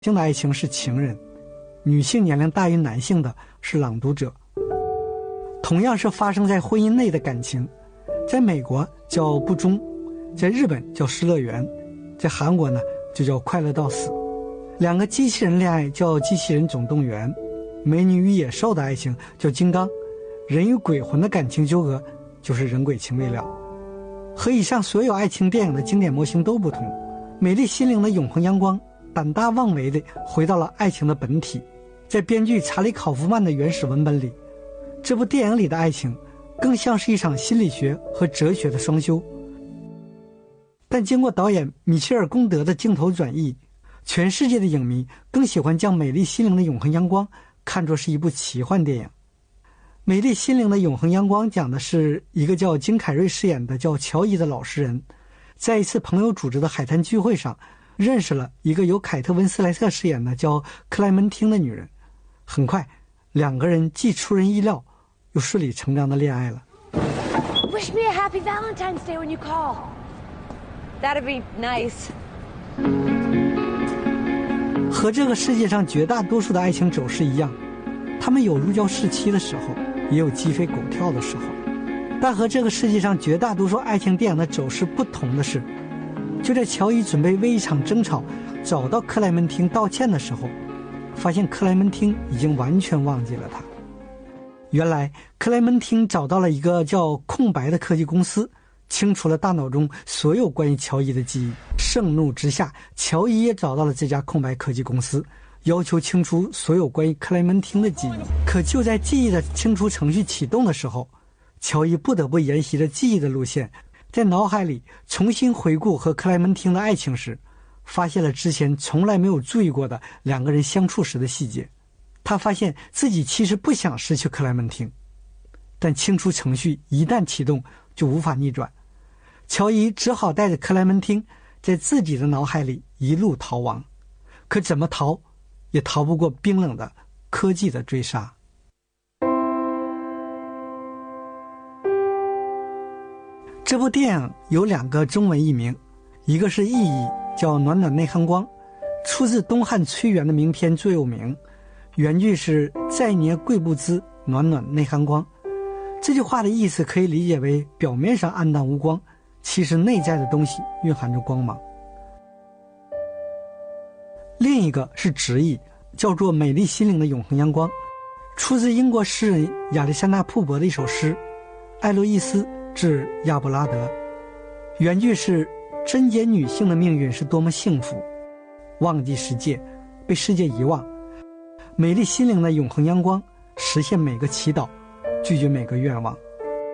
性的爱情是情人，女性年龄大于男性的是朗读者。同样是发生在婚姻内的感情，在美国叫不忠，在日本叫失乐园，在韩国呢就叫快乐到死。两个机器人恋爱叫机器人总动员，美女与野兽的爱情叫金刚，人与鬼魂的感情纠葛就是人鬼情未了。和以上所有爱情电影的经典模型都不同，美丽心灵的永恒阳光胆大妄为地回到了爱情的本体。在编剧查理·考夫曼的原始文本里，这部电影里的爱情更像是一场心理学和哲学的双修。但经过导演米切尔·贡德的镜头转译，全世界的影迷更喜欢将美丽心灵的永恒阳光看作是一部奇幻电影。美丽心灵的永恒阳光讲的是一个叫金凯瑞饰演的叫乔伊的老实人，在一次朋友组织的海滩聚会上认识了一个由凯特温斯莱特饰演的叫克莱门汀的女人。很快两个人既出人意料又顺理成章的恋爱了。 Wish me a happy Valentine's Day when you call. That'd be nice. 和这个世界上绝大多数的爱情走势一样，他们有如胶似漆的时候，也有鸡飞狗跳的时候。但和这个世界上绝大多数爱情电影的走势不同的是，就在乔伊准备为一场争吵找到克莱门汀道歉的时候，发现克莱门汀已经完全忘记了他。原来克莱门汀找到了一个叫空白的科技公司，清除了大脑中所有关于乔伊的记忆。盛怒之下，乔伊也找到了这家空白科技公司，要求清除所有关于克莱门汀的记忆。可就在记忆的清除程序启动的时候，乔伊不得不沿袭着记忆的路线，在脑海里重新回顾和克莱门汀的爱情时，发现了之前从来没有注意过的两个人相处时的细节。他发现自己其实不想失去克莱门汀，但清除程序一旦启动就无法逆转。乔伊只好带着克莱门汀在自己的脑海里一路逃亡，可怎么逃也逃不过冰冷的科技的追杀。这部电影有2个中文译名，一个是意译叫暖暖内涵光，出自东汉崔元的名篇座右铭，原句是在捏贵不知，暖暖内涵光。这句话的意思可以理解为表面上暗淡无光，其实内在的东西蕴含着光芒。另一个是直译，叫做美丽心灵的永恒阳光，出自英国诗人亚历山大·瀑布的一首诗《爱洛伊斯致亚布拉德》，原句是贞洁女性的命运是多么幸福，忘记世界，被世界遗忘，美丽心灵的永恒阳光实现每个祈祷，拒绝每个愿望。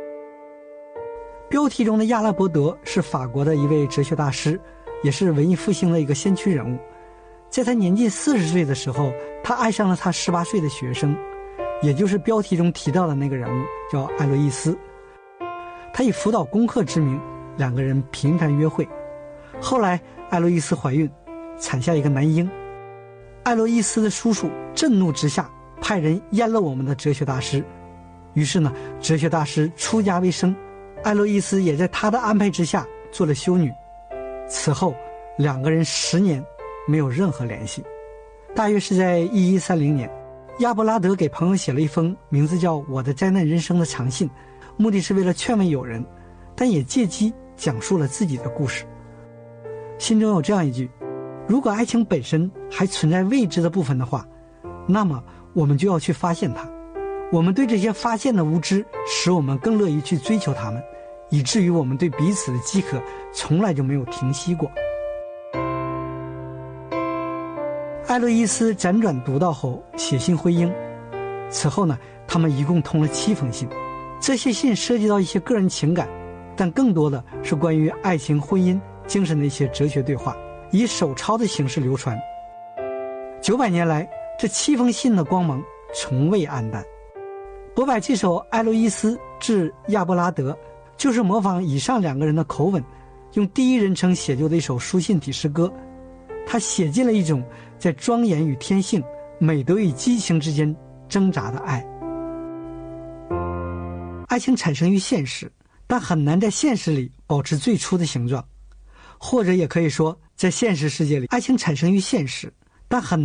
标题中的亚拉伯德是法国的一位哲学大师，也是文艺复兴的一个先驱人物。在他年近40岁的时候，他爱上了他18岁的学生，也就是标题中提到的那个人物，叫艾洛伊斯。他以辅导功课之名，两个人频繁约会。后来艾洛伊斯怀孕，产下一个男婴。艾洛伊斯的叔叔震怒之下，派人阉了我们的哲学大师。于是呢，哲学大师出家为僧，艾洛伊斯也在他的安排之下做了修女。此后两个人10年没有任何联系。大约是在1130年，亚伯拉德给朋友写了一封名字叫《我的灾难人生》的长信，目的是为了劝慰友人，但也借机讲述了自己的故事。信中有这样一句：如果爱情本身还存在未知的部分的话，那么我们就要去发现它。我们对这些发现的无知，使我们更乐于去追求它们，以至于我们对彼此的饥渴从来就没有停息过。艾洛伊斯辗转读到后写信回应，此后呢，他们一共通了7封信。这些信涉及到一些个人情感，但更多的是关于爱情、婚姻、精神的一些哲学对话，以手抄的形式流传。900年来，这7封信的光芒从未暗淡。柏柏这首《艾洛伊斯致亚伯拉德》就是模仿以上2个人的口吻，用第一人称写就的一首书信体诗歌。他写尽了一种在庄严与天性、美德与激情之间挣扎的爱。爱情产生于现实，但很难在现实里保持最初的形状，或者也可以说，在现实世界里，爱情产生于现实， 但很